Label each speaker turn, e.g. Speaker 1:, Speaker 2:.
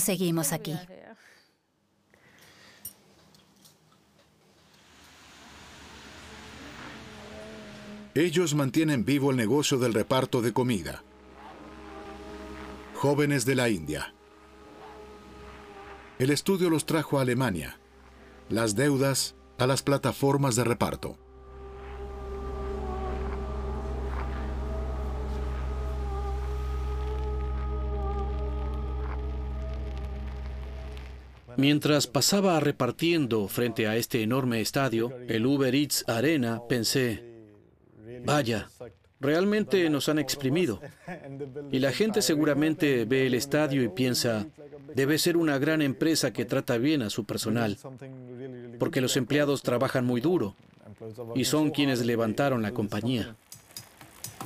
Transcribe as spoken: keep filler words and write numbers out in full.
Speaker 1: seguimos aquí.
Speaker 2: Ellos mantienen vivo el negocio del reparto de comida. Jóvenes de la India. El estudio los trajo a Alemania. Las deudas a las plataformas de reparto.
Speaker 3: Mientras pasaba repartiendo frente a este enorme estadio, el Uber Eats Arena, pensé, vaya, realmente nos han exprimido. Y la gente seguramente ve el estadio y piensa, debe ser una gran empresa que trata bien a su personal, porque los empleados trabajan muy duro y son quienes levantaron la compañía.